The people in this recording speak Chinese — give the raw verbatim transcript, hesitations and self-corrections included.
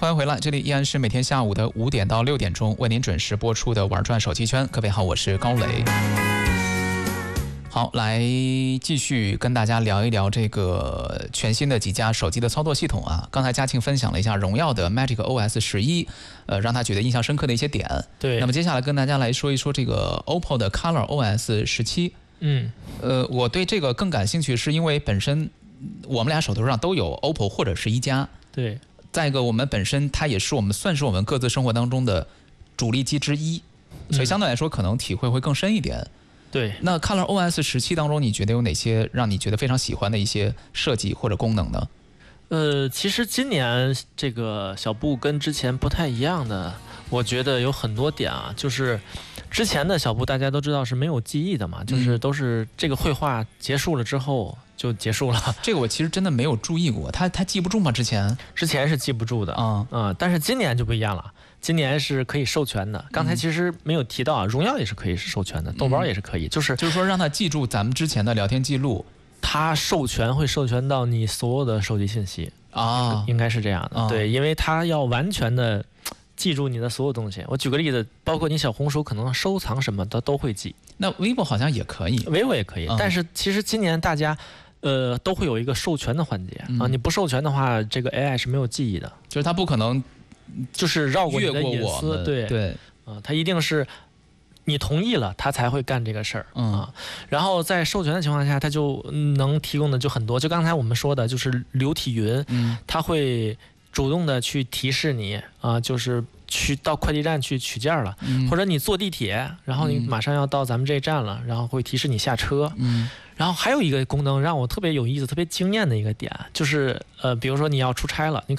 欢迎回来，这里依然是每天下午的五点到六点钟为您准时播出的玩转手机圈。各位好，我是高磊。好，来继续跟大家聊一聊这个全新的几家手机的操作系统啊。刚才嘉庆分享了一下荣耀的 Magic O S 十一，呃，让他觉得印象深刻的一些点。 对。 那么接下来跟大家来说一说这个 O P P O 的 Color O S 十七。 嗯。 呃，我对这个更感兴趣，是因为本身我们俩手头上都有 O P P O 或者是一加。 对。 再一个，我们本身它也是我们算是我们各自生活当中的主力机之一，所以相对来说可能体会会更深一点。 对， 那 Color O S 十七当中，你觉得有哪些让你觉得非常喜欢的一些设计或者功能呢？ 呃，其实今年这个小布跟之前不太一样的，我觉得有很多点啊，就是之前的小布大家都知道是没有记忆的嘛，就是都是这个绘画结束了之后就结束了。 这个我其实真的没有注意过，他他记不住吗？之前之前是记不住的啊、嗯嗯，但是今年就不一样了。今年是可以授权的，刚才其实没有提到啊，荣耀也是可以授权的，豆包也是可以，就是就是说让他记住咱们之前的聊天记录， 他授权会授权到你所有的手机信息啊， 应该是这样的， 啊、 对，因为他要完全的记住你的所有东西。我举个例子，包括你小红书可能收藏什么的都会记。 那 vivo 好像也可以 ，vivo 也可以、嗯，但是其实今年大家。呃，都会有一个授权的环节、嗯、啊，你不授权的话，这个 A I 是没有记忆的， 就是它不可能就是绕过你的隐私，对对， 啊，它一定是你同意了，它才会干这个事儿、 嗯、 啊。然后在授权的情况下，它就能提供的就很多，就刚才我们说的，就是流体云， 嗯， 它会主动的去提示你啊，就是去到快递站去取件了、嗯，或者你坐地铁，然后你马上要到咱们这一站了，然后会提示你下车， 嗯。 然后还有一个功能让我特别有意思、特别惊艳的一个点，就是呃，比如说你要出差了，你可